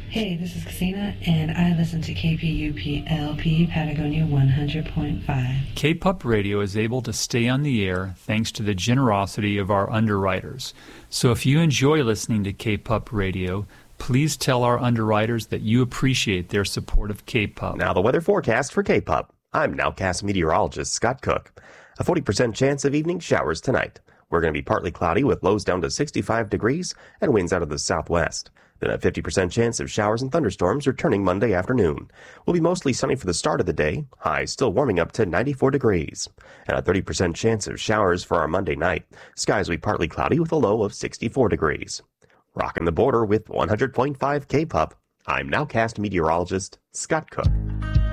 Hey, this is Christina, and I listen to KPUP-LP Patagonia 100.5. K-Pup Radio is able to stay on the air thanks to the generosity of our underwriters. So if you enjoy listening to K-Pup Radio, please tell our underwriters that you appreciate their support of K-Pup. Now the weather forecast for K-Pup. I'm Nowcast meteorologist Scott Cook. A 40% chance of evening showers tonight. We're going to be partly cloudy with lows down to 65 degrees and winds out of the southwest. Then a 50% chance of showers and thunderstorms returning Monday afternoon. Will be mostly sunny for the start of the day, highs still warming up to 94 degrees. And a 30% chance of showers for our Monday night. Skies will be partly cloudy with a low of 64 degrees. Rocking the border with 100.5 K-Pup. I'm Nowcast meteorologist Scott Cook.